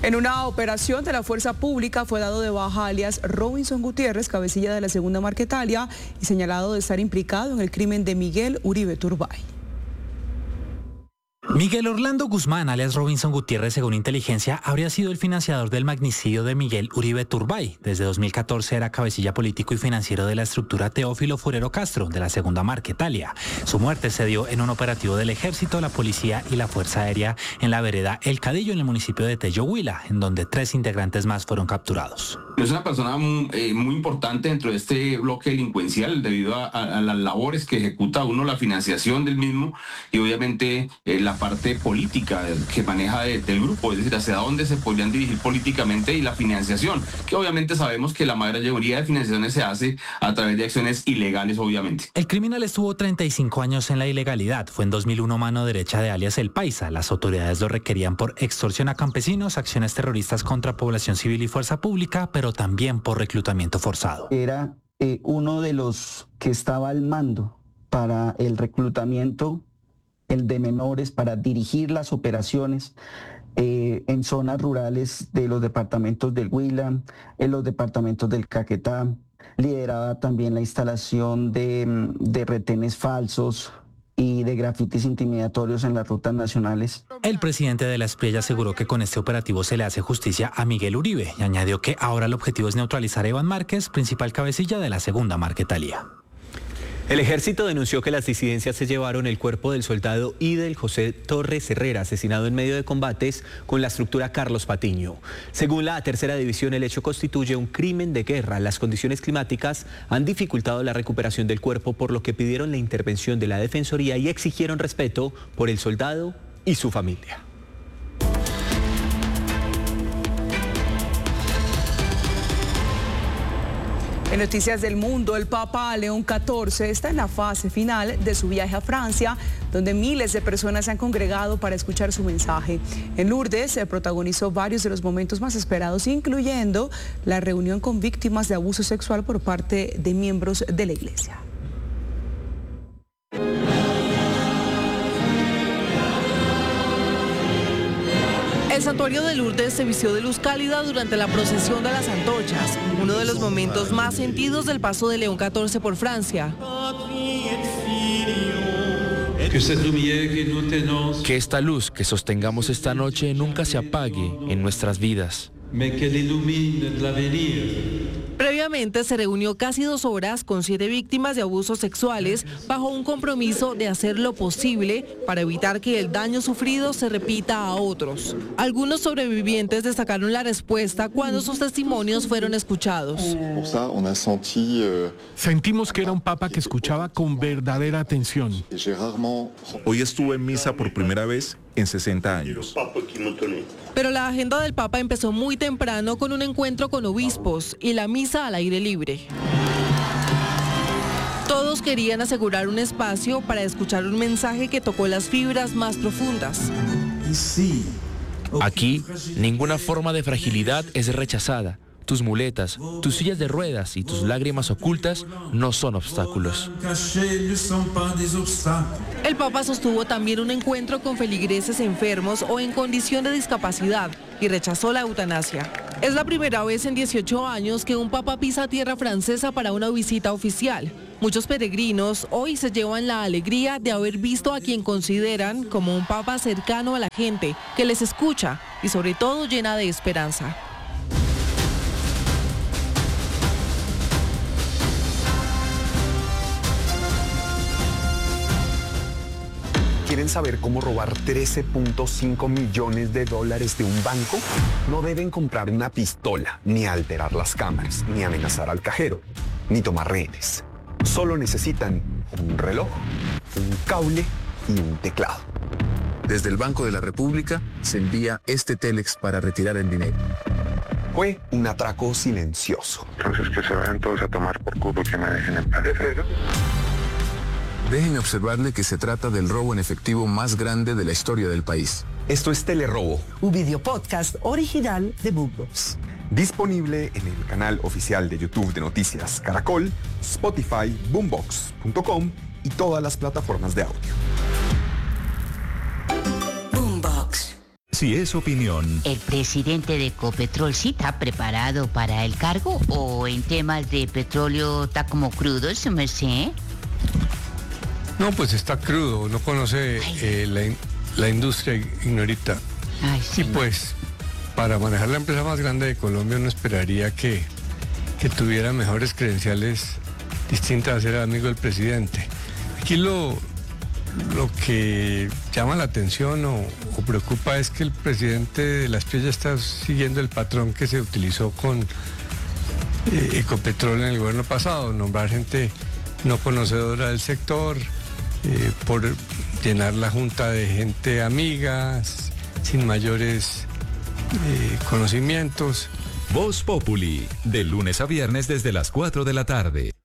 En una operación de la Fuerza Pública fue dado de baja alias Robinson Gutiérrez, cabecilla de la segunda Marquetalia, y señalado de estar implicado en el crimen de Miguel Uribe Turbay. Miguel Orlando Guzmán, alias Robinson Gutiérrez, según inteligencia, habría sido el financiador del magnicidio de Miguel Uribe Turbay. Desde 2014 era cabecilla político y financiero de la estructura Teófilo Forero Castro, de la segunda Marquetalia. Su muerte se dio en un operativo del Ejército, la Policía y la Fuerza Aérea en la vereda El Cadillo, en el municipio de Tello, Huila, en donde 3 integrantes más fueron capturados. Es una persona muy importante dentro de este bloque delincuencial debido a las labores que ejecuta uno, la financiación del mismo y obviamente la parte política que maneja del grupo, es decir, hacia dónde se podrían dirigir políticamente y la financiación, que obviamente sabemos que la mayoría de financiaciones se hace a través de acciones ilegales, obviamente. El criminal estuvo 35 años en la ilegalidad. Fue en 2001 mano derecha de alias El Paisa. Las autoridades lo requerían por extorsión a campesinos, acciones terroristas contra población civil y fuerza pública, pero también por reclutamiento forzado. Era uno de los que estaba al mando para el reclutamiento, el de menores, para dirigir las operaciones en zonas rurales de los departamentos del Huila, en los departamentos del Caquetá. Lideraba también la instalación de retenes falsos y de grafitis intimidatorios en las rutas nacionales. El presidente de la Espriella aseguró que con este operativo se le hace justicia a Miguel Uribe y añadió que ahora el objetivo es neutralizar a Iván Márquez, principal cabecilla de la segunda Marquetalia. El ejército denunció que las disidencias se llevaron el cuerpo del soldado Idel José Torres Herrera, asesinado en medio de combates con la estructura Carlos Patiño. Según la tercera división, el hecho constituye un crimen de guerra. Las condiciones climáticas han dificultado la recuperación del cuerpo, por lo que pidieron la intervención de la Defensoría y exigieron respeto por el soldado y su familia. En noticias del mundo, el Papa León XIV está en la fase final de su viaje a Francia, donde miles de personas se han congregado para escuchar su mensaje. En Lourdes se protagonizó varios de los momentos más esperados, incluyendo la reunión con víctimas de abuso sexual por parte de miembros de la Iglesia. El santuario de Lourdes se vistió de luz cálida durante la procesión de las antorchas, uno de los momentos más sentidos del paso de León XIV por Francia. Que esta luz que sostengamos esta noche nunca se apague en nuestras vidas. Previamente se reunió casi 2 horas con 7 víctimas de abusos sexuales bajo un compromiso de hacer lo posible para evitar que el daño sufrido se repita a otros. Algunos sobrevivientes destacaron la respuesta cuando sus testimonios fueron escuchados. Sentimos que era un papa que escuchaba con verdadera atención. Hoy estuve en misa por primera vez en 60 años. Pero la agenda del Papa empezó muy temprano con un encuentro con obispos y la misa al aire libre. Todos querían asegurar un espacio para escuchar un mensaje que tocó las fibras más profundas. Aquí, ninguna forma de fragilidad es rechazada. Tus muletas, tus sillas de ruedas y tus lágrimas ocultas no son obstáculos. El Papa sostuvo también un encuentro con feligreses enfermos o en condición de discapacidad y rechazó la eutanasia. Es la primera vez en 18 años que un Papa pisa tierra francesa para una visita oficial. Muchos peregrinos hoy se llevan la alegría de haber visto a quien consideran como un Papa cercano a la gente, que les escucha y sobre todo llena de esperanza. ¿Quieren saber cómo robar 13.5 millones de dólares de un banco? No deben comprar una pistola, ni alterar las cámaras, ni amenazar al cajero, ni tomar rehenes. Solo necesitan un reloj, un cable y un teclado. Desde el Banco de la República se envía este Telex para retirar el dinero. Fue un atraco silencioso. Entonces que se vayan todos a tomar por culo, que me dejen en paz. Déjenme observarle que se trata del robo en efectivo más grande de la historia del país. Esto es Telerobo, un video podcast original de Boombox. Disponible en el canal oficial de YouTube de Noticias Caracol, Spotify, boombox.com y todas las plataformas de audio. si es opinión. ¿El presidente de Ecopetrol sí está preparado para el cargo o en temas de petróleo está como crudo, su merced? No, pues está crudo, no conoce la industria, ignorita. Ay, y pues, para manejar la empresa más grande de Colombia, uno esperaría que tuviera mejores credenciales distintas a ser amigo del presidente. Aquí lo que llama la atención o preocupa es que el presidente de Las Piedras está siguiendo el patrón que se utilizó con Ecopetrol en el gobierno pasado, nombrar gente no conocedora del sector, por llenar la junta de gente amiga, sin mayores conocimientos. Voz Populi, de lunes a viernes desde las 4 de la tarde.